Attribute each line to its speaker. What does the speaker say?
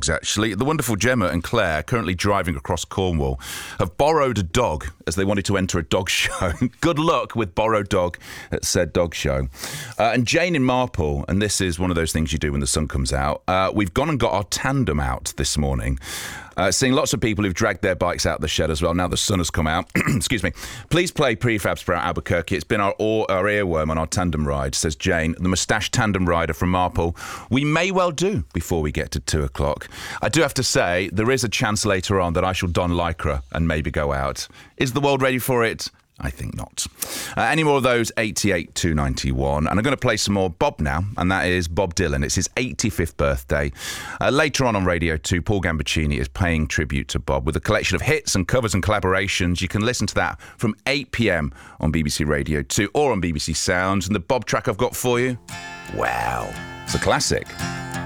Speaker 1: dogs, actually. The wonderful Gemma and Claire, currently driving across Cornwall, have borrowed a dog as they wanted to enter a dog show. Good luck with borrowed dog at said dog show. And Jane in Marple, and this is one of those things you do when the sun comes out, we've gone and got our tandem out this morning. Seeing lots of people who've dragged their bikes out the shed as well now the sun has come out. Excuse me. Please play Prefab Sprout Albuquerque. It's been our earworm on our tandem ride, says Jane, the moustache tandem rider from Marple. We may well do before we get to 2 o'clock. I do have to say, there is a chance later on that I shall don Lycra and maybe go out. Is the world ready for it? I think not. Any more of those, 88 291. And I'm going to play some more Bob now, and that is Bob Dylan. It's his 85th birthday. Later on Radio 2, Paul Gambaccini is paying tribute to Bob with a collection of hits and covers and collaborations. You can listen to that from 8 p.m. on BBC Radio 2 or on BBC Sounds. And the Bob track I've got for you, wow, it's a classic.